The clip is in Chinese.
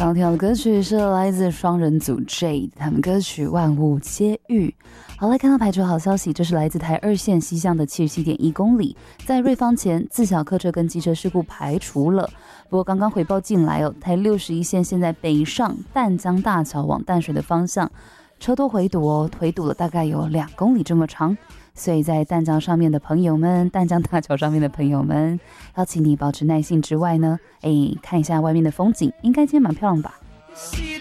刚听到的歌曲是来自双人组 Jade 他们歌曲《万物皆遇》。好，来看到排除好消息，这是来自台2线西向的77.1公里，在瑞芳前自小客车跟机车事故排除了。不过刚刚回报进来哦，台61线现在北上淡江大桥往淡水的方向，车多回堵哦，回堵了大概有2公里这么长。所以在淡江上面的朋友们，淡江大桥上面的朋友们，要请你保持耐性之外呢，看一下外面的风景，应该今天蛮漂亮吧。